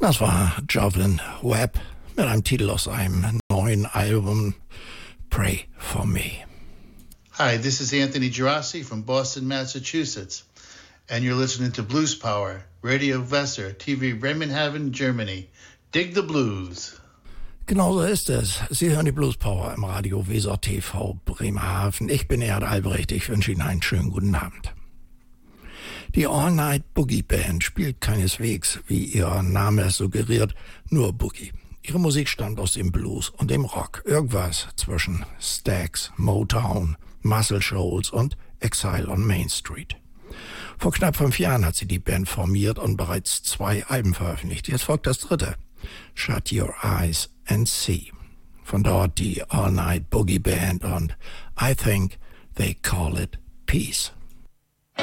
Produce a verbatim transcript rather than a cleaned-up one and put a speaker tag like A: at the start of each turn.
A: Das war Jovelyn Webb mit einem Titel aus einem neuen Album, Pray for Me.
B: Hi, this is Anthony Gerasi from Boston, Massachusetts, and you're listening to Blues Power, Radio Vesser, T V Bremenhaven, Germany. Dig the Blues.
A: Genau so ist es. Sie hören die Blues Power im Radio Weser T V Bremerhaven. Ich bin Erd Albrecht. Ich wünsche Ihnen einen schönen guten Abend. Die All Night Boogie Band spielt keineswegs, wie ihr Name es suggeriert, nur Boogie. Ihre Musik stammt aus dem Blues und dem Rock. Irgendwas zwischen Stax, Motown, Muscle Shoals und Exile on Main Street. Vor knapp fünf Jahren hat sie die Band formiert und bereits zwei Alben veröffentlicht. Jetzt folgt das dritte, Shut Your Eyes and See. Von dort die All Night Boogie Band und I Think They Call It Peace.